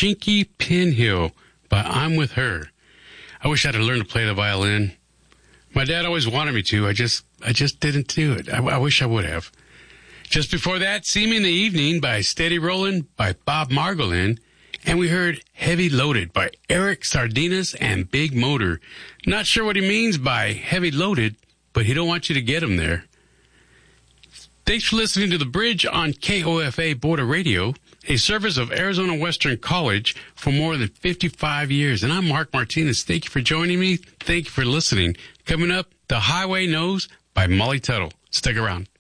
Chinky Pinhill by I'm With Her. I wish I'd have learned to play the violin. My dad always wanted me to. I just didn't do it. I wish I would have. Just before that, See Me in the Evening by Steady Rollin' by Bob Margolin. And we heard Heavy Loaded by Eric Sardinas and Big Motor. Not sure what he means by heavy loaded, but he don't want you to get him there. Thanks for listening to The Bridge on KOFA Border Radio, a service of Arizona Western College for more than 55 years. And I'm Mark Martinez. Thank you for joining me. Thank you for listening. Coming up, The Highway Knows by Molly Tuttle. Stick around.